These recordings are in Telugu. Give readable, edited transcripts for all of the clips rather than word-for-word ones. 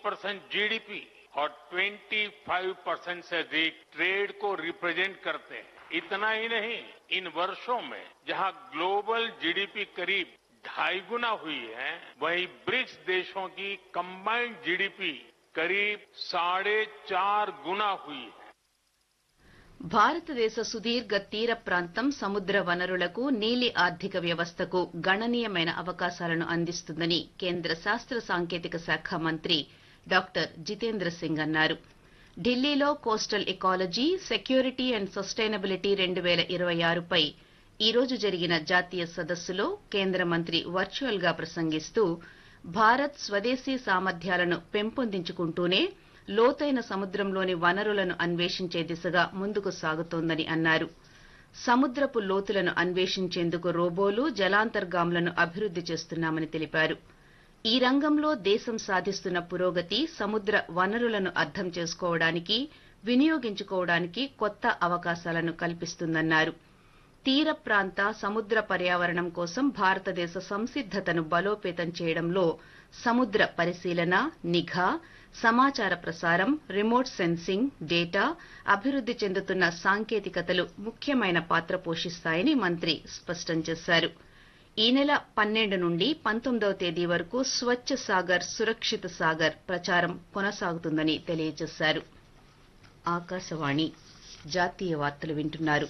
40% जीडीपी और 25% से अधिक ट्रेड को रिप्रेजेंट करते हैं। इतना ही नहीं, इन वर्षों में जहां ग्लोबल जीडीपी करीब 2.5 गुना हुई है, वहीं ब्रिक्स देशों की कंबाइंड जीडीपी करीब 4.5 गुना हुई है। భారతదేశ సుదీర్ఘ తీర ప్రాంతం సముద్ర వనరులకు నీలి ఆర్థిక వ్యవస్థకు గణనీయమైన అవకాశాలను అందిస్తుందని కేంద్ర శాస్త్ర సాంకేతిక శాఖ మంత్రి డాక్టర్ జితేంద్ర సింగ్ అన్నారు. ఢిల్లీలో coastal ecology, security and sustainability 2026 పై ఈ రోజు జరిగిన జాతీయ సదస్సులో కేంద్ర మంత్రి వర్చువల్ గా ప్రసంగిస్తూ భారత్ స్వదేశీ సామర్థ్యాలను పెంపొందించుకుంటూనే లోతైన సముద్రంలోని వనరులను అన్వేషించే దిశగా ముందుకు సాగుతోందని అన్నారు. సముద్రపు లోతులను అన్వేషించేందుకు రోబోలు, జలాంతర్గాములను అభివృద్ది చేస్తున్నామని తెలిపారు. ఈ రంగంలో దేశం సాధిస్తున్న పురోగతి సముద్ర వనరులను అర్థం చేసుకోవడానికి, వినియోగించుకోవడానికి కొత్త అవకాశాలను కల్పిస్తుందన్నారు. తీర ప్రాంత సముద్ర పర్యావరణం కోసం భారతదేశ సంసిద్దతను బలోపేతం చేయడంలో సముద్ర పరిశీలన, నిఘా, సమాచార ప్రసారం, రిమోట్ సెన్సింగ్, డేటా, అభివృద్ది చెందుతున్న సాంకేతికతలు ముఖ్యమైన పాత్ర పోషిస్తాయని మంత్రి స్పష్టం చేశారు. ఈ నెల 12 నుండి 19వ తేదీ వరకు స్వచ్ఛ సాగర్ సురక్షిత సాగర్ ప్రచారం కొనసాగుతుందని తెలియజేశారు. ఆకాశవాణి జాతీయ వార్తలు వింటున్నారు.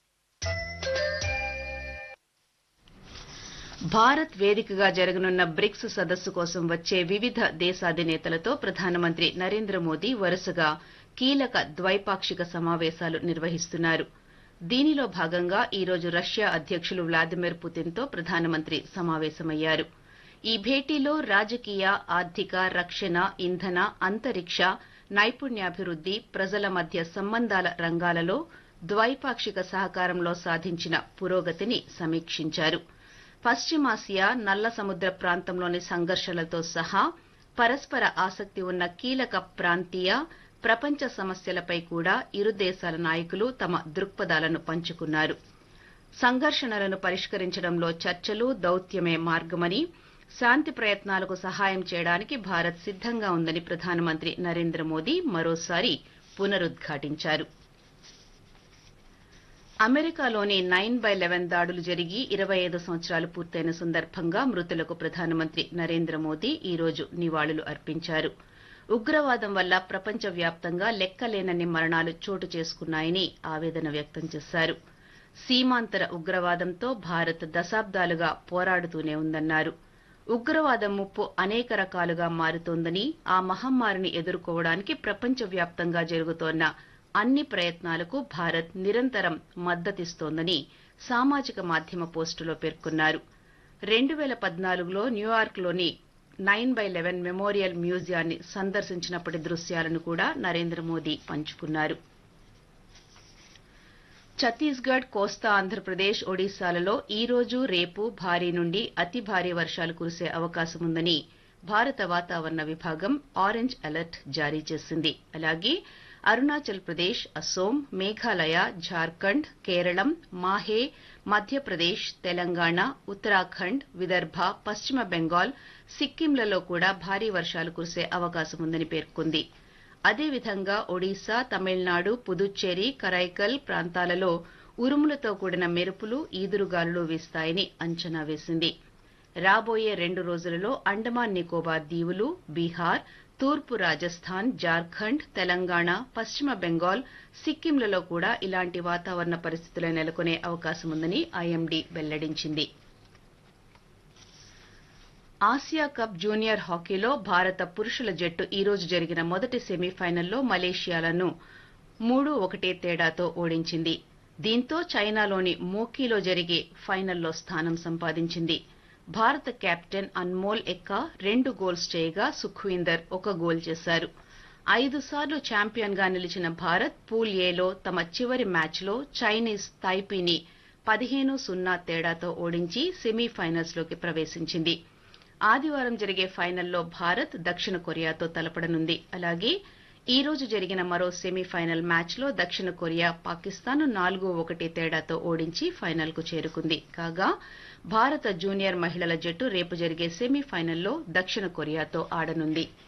భారత్ వేదికగా జరగనున్న బ్రిక్స్ సదస్సు కోసం వచ్చే వివిధ దేశాధినేతలతో ప్రధానమంత్రి నరేంద్ర మోదీ వరుసగా కీలక ద్వైపాక్షిక సమావేశాలు నిర్వహిస్తున్నారు. దీనిలో భాగంగా ఈ రోజు రష్యా అధ్యకులు వ్లాదిమిర్ పుతిన్తో ప్రధానమంత్రి సమావేశమయ్యారు. ఈ భేటీలో రాజకీయ, ఆర్థిక, రక్షణ, ఇంధన, అంతరిక్ష, నైపుణ్యాభివృద్ది, ప్రజల మధ్య సంబంధాల రంగాలలో ద్వైపాక్షిక సహకారంలో సాధించిన పురోగతిని సమీక్షించారు. పశ్చిమాసియా, నల్ల సముద్ర ప్రాంతంలోని సంఘర్షణలతో సహా పరస్పర ఆసక్తి ఉన్న కీలక ప్రాంతీయ, ప్రపంచ సమస్యలపై కూడా ఇరు దేశాల నాయకులు తమ దృక్పథాలను పంచుకున్నారు. సంఘర్షణలను పరిష్కరించడంలో చర్చలు, దౌత్యమే మార్గమని, శాంతి ప్రయత్నాలకు సహాయం చేయడానికి భారత్ సిద్దంగా ఉందని ప్రధానమంత్రి నరేంద్ర మోదీ మరోసారి పునరుద్ఘాటించారు. అమెరికాలోని 9/11 దాడులు జరిగి 25 సంవత్సరాలు పూర్తయిన సందర్భంగా మృతులకు ప్రధానమంత్రి నరేంద్ర మోదీ ఈ రోజు నివాళులు అర్పించారు. ఉగ్రవాదం వల్ల ప్రపంచవ్యాప్తంగా లెక్కలేనన్ని మరణాలు చోటు చేసుకున్నాయని ఆవేదన వ్యక్తం చేశారు. సీమాంతర ఉగ్రవాదంతో భారత్ దశాబ్దాలుగా పోరాడుతూనే ఉందన్నారు. ఉగ్రవాదం ముప్పు అనేక రకాలుగా మారుతోందని, ఆ మహమ్మారిని ఎదుర్కోవడానికి ప్రపంచవ్యాప్తంగా జరుగుతోన్న అన్ని ప్రయత్నాలకు భారత్ నిరంతరం మద్దతిస్తోందని సామాజిక మాధ్యమ పోస్టులో పేర్కొన్నారు. 2014లో న్యూయార్క్లోని 9/11 మెమోరియల్ మ్యూజియాన్ని సందర్శించినప్పటి దృశ్యాలను కూడా నరేంద్ర మోదీ పంచుకున్నారు. ఛత్తీస్గఢ్, కోస్తా ఆంధ్రప్రదేశ్, ఒడిశాలలో ఈ రోజు, రేపు భారీ నుండి అతి భారీ వర్షాలు కురిసే అవకాశముందని భారత వాతావరణ విభాగం ఆరెంజ్ అలర్ట్ జారీ చేసింది. అలాగే అరుణాచల్ ప్రదేశ్, అస్సోం, మేఘాలయ, ఝార్ఖండ్, కేరళం, మాహే, మధ్యప్రదేశ్, తెలంగాణ, ఉత్తరాఖండ్, విదర్భ, పశ్చిమ బెంగాల్, సిక్కింలలో కూడా భారీ వర్షాలు కురిసే అవకాశముందని పేర్కొంది. అదేవిధంగా ఒడిశా, తమిళనాడు, పుదుచ్చేరి, కరైకల్ ప్రాంతాలలో ఉరుములతో కూడిన మెరుపులు, ఈదురుగాలులు వీస్తాయని అంచనా వేసింది. రాబోయే 2 రోజులలో అండమాన్ నికోబార్ దీవులు, బీహార్, తూర్పు రాజస్థాన్, జార్ఖండ్, తెలంగాణ, పశ్చిమ బెంగాల్, సిక్కింలలో కూడా ఇలాంటి వాతావరణ పరిస్థితులే నెలకొనే అవకాశముందని ఐఎండీ వెల్లడించింది. ఆసియా కప్ జూనియర్ హాకీలో భారత పురుషుల జట్టు ఈ రోజు జరిగిన మొదటి సెమీఫైనల్లో మలేషియాలను 3-1 తేడాతో ఓడించింది. దీంతో చైనాలోని మోకీలో జరిగే ఫైనల్లో స్థానం సంపాదించింది. భారత కెప్టెన్ అన్మోల్ ఎక్కా 2 గోల్స్ చేయగా సుఖ్వీందర్ 1 గోల్ చేశారు. 5 సార్లు ఛాంపియన్ గా నిలిచిన భారత్ పూల్ ఏలో తమ చివరి మ్యాచ్లో చైనీస్ తైపీని 15-0 తేడాతో ఓడించి సెమీఫైనల్స్ లోకి ప్రవేశించింది. ఆదివారం జరిగే ఫైనల్లో భారత్ దక్షిణ కొరియాతో తలపడనుంది. అలాగే ఈ రోజు జరిగిన మరో సెమీఫైనల్ మ్యాచ్లో దక్షిణ కొరియా పాకిస్తాన్ 4-1 తేడాతో ఓడించి ఫైనల్కు చేరుకుంది. కాగా భారత జూనియర్ మహిళల జట్టు రేపు జరిగే సెమీఫైనల్లో దక్షిణ కొరియాతో ఆడనుంది.